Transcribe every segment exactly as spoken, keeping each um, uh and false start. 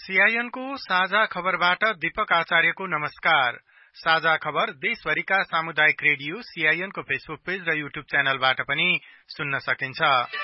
CIN को साझा खबरबाट दीपक आचार्यको नमस्कार। साझा खबर देशभरिका सामुदायिक रेडियो सीआईएन को फेसबुक पेज र युट्युब च्यानलबाट पनि सुन्न सकिन्छ।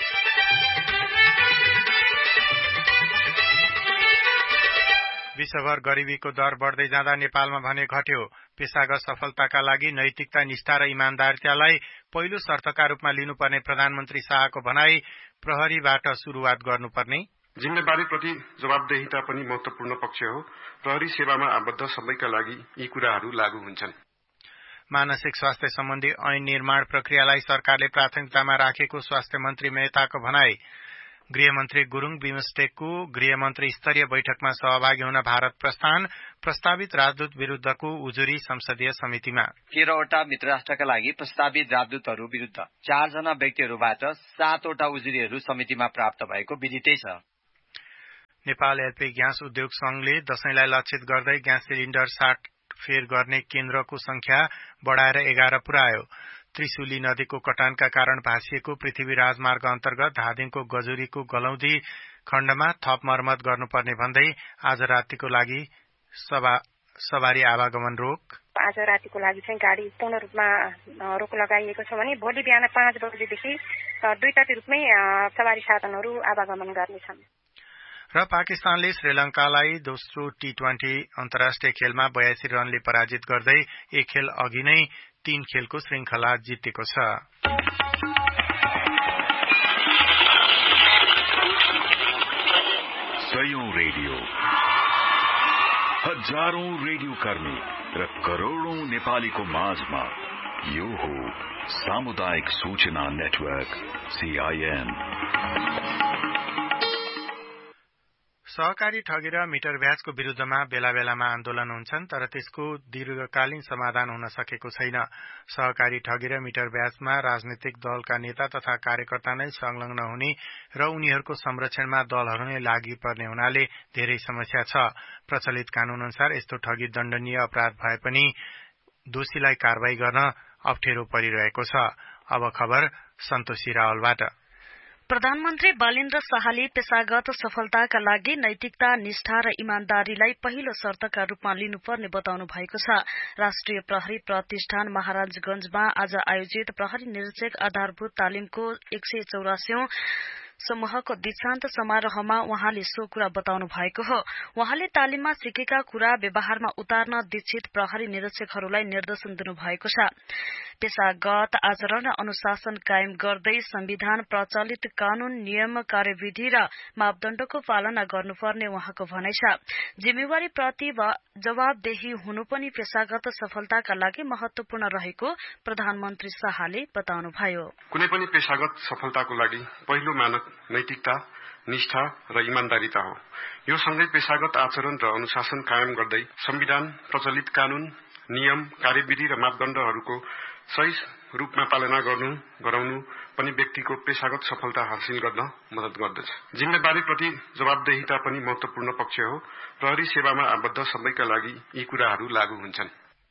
विश्वभर गरीबीको दर बढ़दै जाँदा नेपालमा भने घट्यो। पेशागत सफलताका लागि नैतिकता, निष्ठा र इमानदारितालाई पहिलो शर्तका रूपमा लिनुपर्ने प्रधानमन्त्री शाहको भनाई प्रहरीबाट शुरूआत गर्नुपर्ने। जिम्मेवारीप्रति जवाबदेहिता पनि महत्वपूर्ण पक्ष हो। प्रहरी सेवामा आबद्ध सबैका लागि यी कुराहरू लागू हुन्छन्। मानसिक स्वास्थ्य सम्बन्धी ऐन निर्माण प्रक्रियालाई सरकारले प्राथमिकतामा राखेको स्वास्थ्य मन्त्री मेहताको भनाई। गृहमन्त्री गुरूङ बिमस्टेकको गृहमन्त्री स्तरीय बैठकमा सहभागी हुन भारत प्रस्थान। प्रस्तावित राजदूत विरूद्धको उजुरी संसदीय समितिमा। तेह्रवटा मित्र राष्ट्रका लागि प्रस्तावित राजदूतहरू विरूद्ध चारजना व्यक्तिहरूबाट सातवटा उजुरीहरू समितिमा प्राप्त भएको विदितै छ। नेपाल एलपी ग्यास उद्योग संघले दशैंलाई लक्षित गर्दै ग्यास सिलिण्डर साट फेर गर्ने केन्द्रको संख्या बढ़ाएर एघार पुर्यायो। त्रिशुली नदीको कटानका कारण भाँसिएको पृथ्वी राजमार्ग अन्तर्गत धादिङको गजुरीको गलौदी खण्डमा थप मर्मत गर्नुपर्ने भन्दै आज रातिको लागि सवारी आवागमन रोक। आज रातिको लागि चाहिँ गाडी पूर्ण रूपमा रोक लगाइएको छ भने भोलि बिहान पाँच बजेदेखि दुई टाटी रूपमै सवारी साधनहरू आवागमन गर्नेछन्। र पाकिस्तानले श्रीलंकालाई दोस्रो टी ट्वेन्टी अन्तर्राष्ट्रिय खेलमा बयासी रनले पराजित गर्दै एक खेल अघि नै तीन खेलको श्रृंखला जितेको छ। सयौं रेडियो, हजारौं रेडियो कर्मी र करोड़ौं नेपालीको माझमा यो हो सामुदायिक सूचना नेटवर्क सीआईएन। सहकारी ठगी र मिटर ब्याजको विरूद्धमा बेला बेलामा आन्दोलन हुन्छन्, तर त्यसको दीर्घकालीन समाधान हुन सकेको छैन। सहकारी ठगी र मिटर ब्याजमा राजनीतिक दलका नेता तथा कार्यकर्ता नै संलग्न हुने र उनीहरूको संरक्षणमा दलहरू नै लागि पर्ने हुनाले धेरै समस्या छ। प्रचलित कानून अनुसार यस्तो ठगी दण्डनीय अपराध भए पनि दोषीलाई कारवाही गर्न अप्ठ्यारो परिरहेको छ। अब खबर सन्तोषी रावलबाट। प्रधानमन्त्री बालेन्द्र शाहले पेशागत सफलताका लागि नैतिकता, निष्ठा र इमानदारीलाई पहिलो शर्तका रूपमा लिनुपर्ने बताउनु भएको छ। राष्ट्रिय प्रहरी प्रतिष्ठान महाराजगंजमा आज आयोजित प्रहरी निरीक्षक आधारभूत तालिमको एक सय चौरासीौं समूहको दीक्षान्त समारोहमा वहाँले सो कुरा बताउनु भएको हो। वहाँले तालिममा सिकेका कुरा व्यवहारमा उतार्न दीक्षित प्रहरी निरीक्षकहरूलाई निर्देशन दिनुभएको छ। पेशागत आचरण र अनुशासन कायम गर्दै संविधान, प्रचलित कानून, नियम, कार्यविधि र मापदण्डको पालना गर्नुपर्ने वहाँको भनाइ छ। जिम्मेवारी प्रति जवाबदेही हुनु पनि पेशागत सफलताका लागि महत्वपूर्ण रहेको प्रधानमन्त्री शाहले बताउनुभयो। कुनै पनि पेशागत सफलताको लागि पहिलो मानक नैतिकता, निष्ठा र इमानदारिता हो। यो सँगै पेशागत आचरण र अनुशासन कायम गर्दै संविधान, प्रचलित कानून, नियम, कार्यविधि र मापदण्डहरूको सही रूपमा पालना गर्नु गराउनु पनि व्यक्तिको पेशागत सफलता हासिल गर्न मद्दत गर्दछ। जिम्मेवारीप्रति जवाबदेहिता पनि महत्वपूर्ण पक्ष हो। प्रहरी सेवामा आबद्ध सबैका लागि यी कुराहरू लागू हुन्छन्।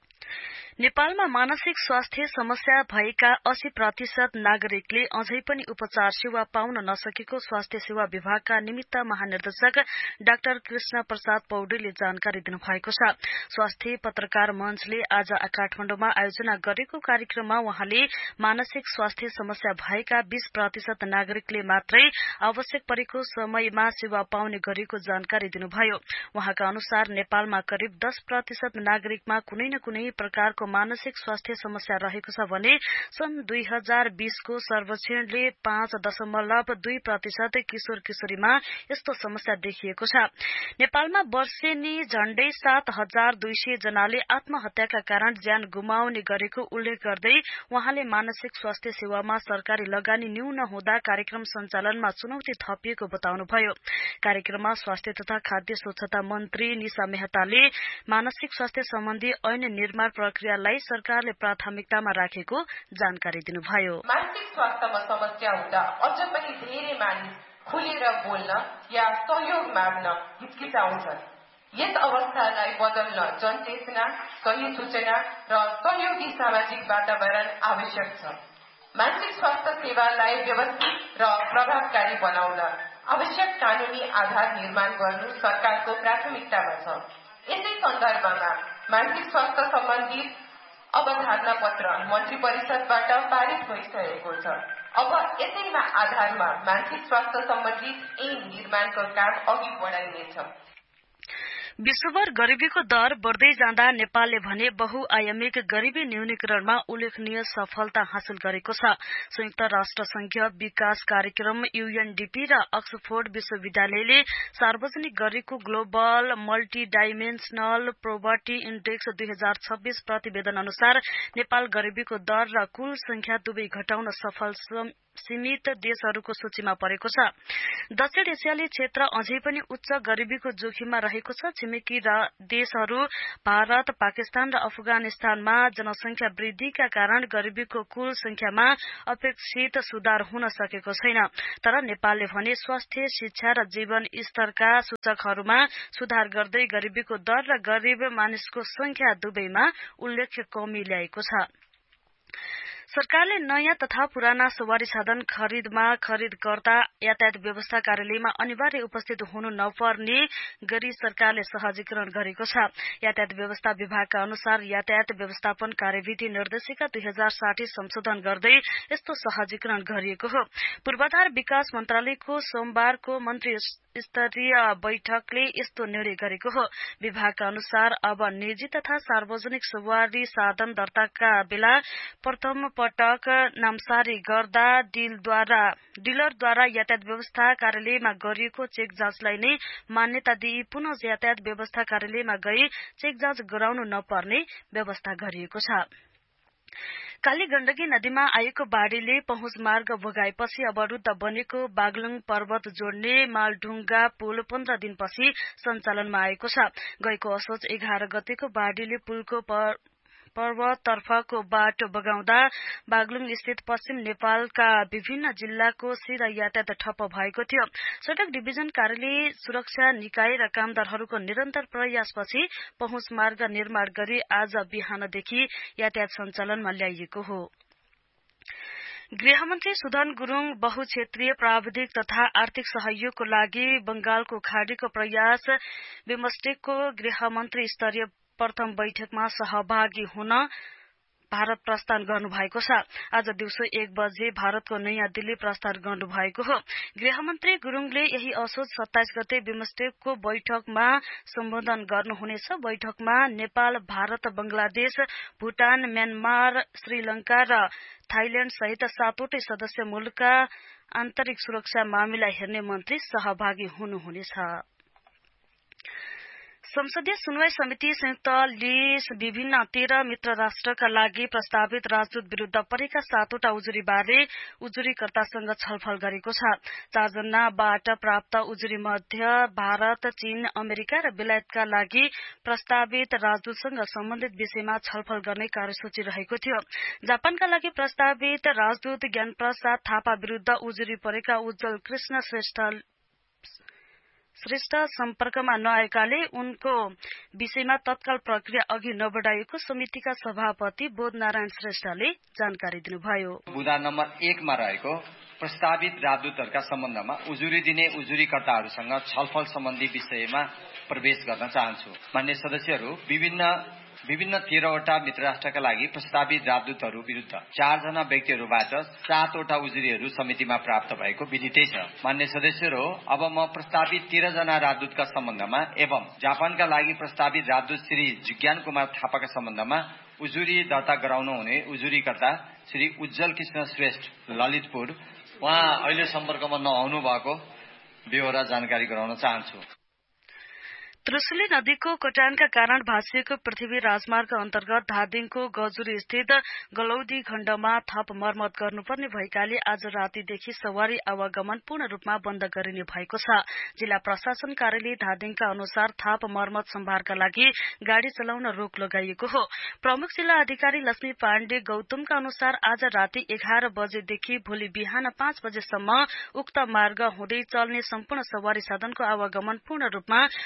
नेपालमा मानसिक स्वास्थ्य समस्या भएका अस्सी प्रतिशत नागरिकले अझै पनि उपचार सेवा पाउन नसकेको स्वास्थ्य सेवा विभागका निमित्त महानिर्देशक डाक्टर कृष्ण प्रसाद पौडेलले जानकारी दिनुभएको छ। स्वास्थ्य पत्रकार मञ्चले आज काठमाडौँमा आयोजना गरेको कार्यक्रममा वहाँले मानसिक स्वास्थ्य समस्या भएका बीस प्रतिशत नागरिकले मात्रै आवश्यक परेको समयमा सेवा पाउने गरेको जानकारी दिनुभयो। वहाँका अनुसार नेपालमा करिब दस प्रतिशत नागरिकमा कुनै न कुनै प्रकारको मानसिक स्वास्थ्य समस्या रहेको छ भने सन् दुई हजार बीसको सर्वेक्षणले पाँच दशमलव दुई प्रतिशत किशोर किशोरीमा यस्तो समस्या देखिएको छ। नेपालमा वर्षेनी झण्डै सात हजार दुई सय जनाले आत्महत्याका कारण ज्यान गुमाउने गरेको उल्लेख गर्दै वहाँले मानसिक स्वास्थ्य सेवामा सरकारी लगानी न्यून हुँदा कार्यक्रम सञ्चालनमा चुनौती थपिएको बताउनुभयो। कार्यक्रममा स्वास्थ्य तथा खाद्य स्वच्छता मन्त्री निशा मेहताले मानसिक स्वास्थ्य सम्बन्धी ऐन निर्माण प्रक्रिया सरकारले प्राथमिकतामा राखेको जानकारी दिनुभयो। मानसिक स्वास्थ्यमा समस्या हुँदा अझ पनि धेरै मानिस खुलेर बोल्न या सहयोग माग्न हिचकिचाउँछन्। यस अवस्थालाई बदल्न जनचेतना, सही सूचना र सहयोगी सामाजिक वातावरण आवश्यक छ। मानसिक स्वास्थ्य सेवालाई व्यवस्थित र प्रभावकारी बनाउन आवश्यक कानूनी आधार निर्माण गर्नु सरकारको प्राथमिकतामा छ। यसै सन्दर्भमा मानसिक स्वास्थ्य सम्बन्धित अवधारणा पत्र मन्त्री परिषदबाट पारित भइसकेको छ। अब यसैमा आधारमा मानसिक स्वास्थ्य सम्बन्धित ऐन निर्माणको काम अघि बढाइनेछ। विश्वभर गरीबीको दर बढ़दै जाँदा नेपालले भने बहुआयामिक गरीबी न्यूनीकरणमा उल्लेखनीय सफलता हासिल गरेको छ। संयुक्त राष्ट्र संघीय विकास कार्यक्रम यूएनडीपी र अक्सफोर्ड विश्वविद्यालयले सार्वजनिक गरेको ग्लोबल मल्टी डाइमेन्शनल पोभर्टी इन्डेक्स दुई हजार छब्बीस प्रतिवेदन अनुसार नेपाल गरीबीको दर र कुल संख्या दुवै घटाउन सफल सीमित देशहरूको सूचीमा परेको छ। दक्षिण एसियाली क्षेत्र अझै पनि उच्च गरीबीको जोखिममा रहेको छ। छिमेकी देशहरू भारत, पाकिस्तान र अफगानिस्तानमा जनसंख्या वृद्धिका कारण गरीबीको कुल संख्यामा अपेक्षित सुधार हुन सकेको छैन। तर नेपालले भने स्वास्थ्य, शिक्षा र जीवन स्तरका सूचकहरूमा सुधार गर्दै गरीबीको दर र गरीब मानिसको संख्या दुवैमा उल्लेख्य कमी ल्याएको छ। सरकारले नयाँ तथा पुराना सवारी साधन खरिदमा खरिदकर्ता यातायात व्यवस्था कार्यालयमा अनिवार्य उपस्थित हुनु नपर्ने गरी सरकारले सहजीकरण गरेको छ। यातायात व्यवस्था विभागका अनुसार यातायात व्यवस्थापन कार्यविधि निर्देशिका दुई हजार साठी संशोधन गर्दै यस्तो सहजीकरण गरिएको हो। पूर्वाधार विकास मन्त्रालयको सोमबारको मन्त्री स्तरीय बैठकले यस्तो निर्णय गरेको हो। विभागका अनुसार अब निजी तथा सार्वजनिक सवारी साधन दर्ताका बेला प्रथम पटक नामसारी गर्दा डिलद्वारा डिलरद्वारा यातायात व्यवस्था कार्यालयमा गरिएको चेक जाँचलाई नै मान्यता दिई पुनः यातायात व्यवस्था कार्यालयमा गई चेक जाँच गराउनु नपर्ने व्यवस्था गरिएको छ। काली गण्डकी नदीमा आएको बाढ़ीले पहुँच मार्ग भोगाएपछि अवरुद्ध बनेको बागलुङ पर्वत जोड्ने मालढुङ्गा पुल पन्ध्र दिनपछि सञ्चालनमा आएको छ। गएको असोज एघार गतेको बाढ़ीले पुलको पर्वततर्फको बाटो बगाउँदा बागलुङ स्थित पश्चिम नेपालका विभिन्न जिल्लाको सीधा यातायात ठप्प भएको थियो। सड़क डिभिजन कार्यालय, सुरक्षा निकाय र कामदारहरूको निरन्तर प्रयासपछि पहुँच मार्ग निर्माण गरी आज बिहानदेखि यातायात सञ्चालनमा ल्याइएको हो। गृहमन्त्री सुधन गुरूङ बहुक्षेत्रीय प्राविधिक तथा आर्थिक सहयोगको लागि बंगालको खाडीको प्रयास बिमस्टेकको गृहमन्त्री स्तरीय प्रथम बैठकमा सहभागी हुन भारत प्रस्थान गर्नुभएको छ। आज दिउँसो एक बजे भारतको नयाँ दिल्ली प्रस्थान गर्नुभएको हो। गृहमन्त्री गुरूङले यही असोज सत्ताइस गते बिमस्टेकको बैठकमा सम्बोधन गर्नुहुनेछ। बैठकमा नेपाल, भारत, बंगलादेश, भूटान, म्यानमार, श्रीलंका र थाइल्याण्ड सहित सातवटै सदस्य मुलुकका आन्तरिक सुरक्षा मामिला हेर्ने मन्त्री सहभागी हुनुहुनेछ। संसदीय सुनवाई समिति संयुक्तले विभिन्न तेह्र मित्र राष्ट्रका लागि प्रस्तावित राजदूत विरूद्ध परेका सातवटा उजुरी बारे उजुरीकर्तासँग छलफल गरेको छ। चारजनाबाट प्राप्त उजुरी मध्ये भारत, चीन, अमेरिका र बेलायतका लागि प्रस्तावित राजदूतसँग सम्बन्धित विषयमा छलफल गर्ने कार्यसूची रहेको थियो। जापानका लागि प्रस्तावित राजदूत ज्ञानप्रसाद थापा विरूद्ध उजुरी परेका उज्जवल कृष्ण श्रेष्ठ श्रेष्ठ सम्पर्कमा नआएकाले उनको विषयमा तत्काल प्रक्रिया अघि नबढाइएको समितिका सभापति बोधनारायण श्रेष्ठले जानकारी दिनुभयो। बुदा नम्बर एकमा रहेको प्रस्तावित राजदूतहरूका सम्बन्धमा उजुरी दिने उजुरीकर्ताहरूसँग छलफल सम्बन्धी विषयमा प्रवेश गर्न चाहन्छु। मान्य सदस्यहरू, विभिन्न विभिन्न तेह्रवटा मित्र राष्ट्रका लागि प्रस्तावित राजदूतहरू विरूद्ध चारजना व्यक्तिहरूबाट सातवटा उजुरीहरू समितिमा प्राप्त भएको विदितै छ। मान्य सदस्यहरू, अब म प्रस्तावित तेह्रजना राजदूतका सम्बन्धमा एवं जापानका लागि प्रस्तावित राजदूत श्री जिज्ञान कुमार थापाका सम्बन्धमा उजुरी दर्ता गराउनु हुने उजुरीकर्ता श्री उज्जवल कृष्ण श्रेष्ठ ललितपुर, उहाँ अहिले सम्पर्कमा नआउनु भएको बेहोरा जानकारी गराउन चाहन्छु। त्रिशुली नदीको कटानका कारण भाँसिएको पृथ्वी राजमार्ग अन्तर्गत धादिङको गजुरी स्थित गलौदी खण्डमा थप मर्मत गर्नुपर्ने भएकाले आज रातीदेखि सवारी आवागमन पूर्ण रूपमा बन्द गरिने भएको छ। जिल्ला प्रशासन कार्यालय धादिङका अनुसार थप मर्मत सम्भारका लागि गाड़ी चलाउन रोक लगाइएको हो। प्रमुख जिल्ला अधिकारी लक्ष्मी पाण्डे गौतमका अनुसार आज राती एघार बजेदेखि भोलि बिहान पाँच बजेसम्म उक्त मार्ग हुँदै चल्ने सम्पूर्ण सवारी साधनको आवागमन पूर्ण रूपमा बन्द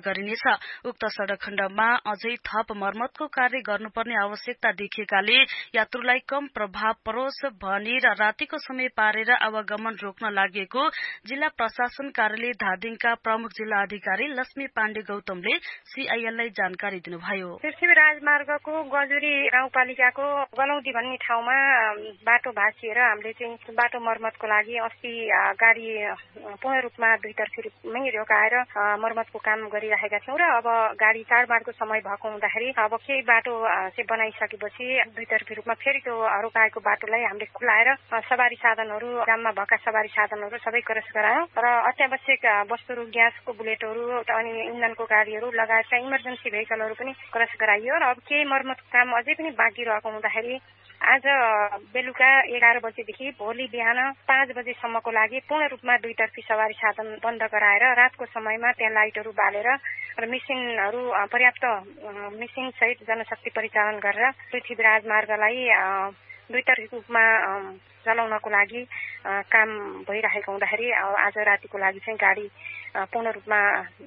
गरिनेछ। उक्त सड़क खण्डमा अझै थप मर्मतको कार्य गर्नुपर्ने आवश्यकता देखिएकाले यात्रुलाई कम प्रभाव परोस् भनी र रातिको समय पारेर आवागमन रोक्न लागेको जिल्ला प्रशासन कार्यालय धादिङका प्रमुख जिल्ला अधिकारी लक्ष्मी पाण्डे गौतमले सीआईएनलाई जानकारी दिनुभयो। पृथ्वी राजमार्गको गजुरी गाउँपालिकाको गलौदी भन्ने ठाउँमा बाटो भाँचिएर हामीले चाहिँ बाटो मर्मतको लागि अस्ति गाडी पूर्ण रूपमा दुईतर्फी रूपमै रोकाएर मर्मतको काम गरिरहेका थियौं र अब गाडी चाडबाडको समय भएको हुँदाखेरि अब केही बाटो चाहिँ बनाइसकेपछि दुईतर्फी रूपमा फेरि त्यो रोकाएको बाटोलाई हामीले खुलाएर सवारी साधनहरू जाममा भएका सवारी साधनहरू सबै क्रस गरायौं र अत्यावश्यक वस्तुहरू ग्यासको बुलेटहरू अनि इन्धनको गाडीहरू लगायतका इमर्जेन्सी भेहिकलहरू पनि क्रस गराइयो र अब केही मर्मत काम अझै पनि बाँकी रहेको हुँदाखेरि आज बेलुका एघार बजेदेखि भोलि बिहान पाँच बजेसम्मको लागि पूर्ण रूपमा दुईतर्फी सवारी साधन बन्द गराएर रातको समयमा त्यहाँ लाइटहरू बालेर र मेसिनहरू पर्याप्त मेसिन सहित जनशक्ति परिचालन गरेर पृथ्वी राजमार्गलाई दुईतर्फी रूपमा चलाउनको लागि काम भइरहेको हुँदाखेरि आज रातिको लागि चाहिँ गाडी पूर्ण रूपमा